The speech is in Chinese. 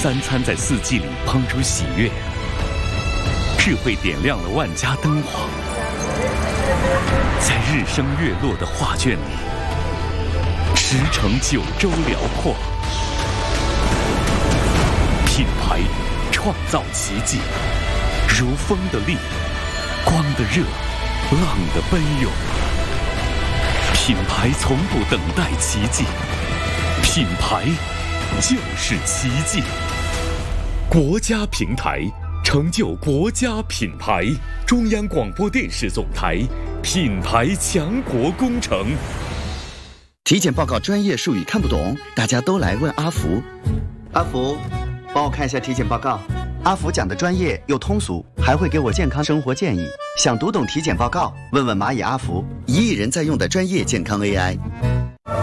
三餐在四季里烹出喜悦，智慧点亮了万家灯火，在日升月落的画卷里，驰骋九州辽阔。品牌创造奇迹，如风的力，光的热，浪的奔涌。品牌从不等待奇迹，品牌就是奇迹。国家平台成就国家品牌，中央广播电视总台品牌强国工程。 体检报告专业术语看不懂，大家都来问阿福。阿福，帮我看一下体检报告。阿福讲的专业又通俗，还会给我健康生活建议。想读懂体检报告，问问蚂蚁阿福，1亿人在用的专业健康 AI。